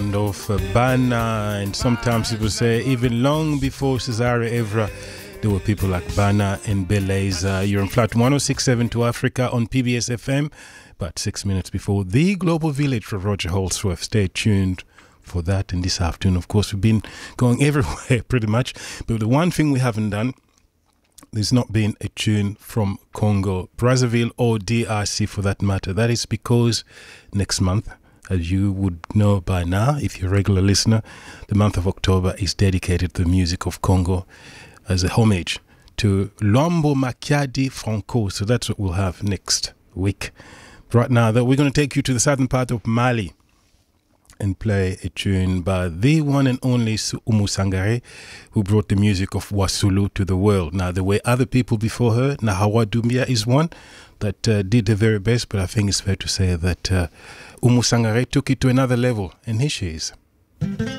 sound of Bana, and sometimes people say even long before Cesare Evra, there were people like Bana and Beleza. You're in flat 1067 to Africa on PBS FM, about 6 minutes before the Global Village for Roger Holsworth. Stay tuned for that. And this afternoon, of course, we've been going everywhere pretty much. But the one thing we haven't done, there's not been a tune from Congo, Brazzaville, or DRC for that matter. That is because next month, as you would know by now, if you're a regular listener, the month of October is dedicated to the music of Congo as a homage to Luambo Makiadi Franco. So that's what we'll have next week. Right now, though, we're going to take you to the southern part of Mali and play a tune by the one and only Oumou Sangaré, who brought the music of Wassoulou to the world. Now, there were other people before her. Nahawa Doumbia is one that did the very best, but I think it's fair to say that Oumou Sangaré took it to another level, and here she is.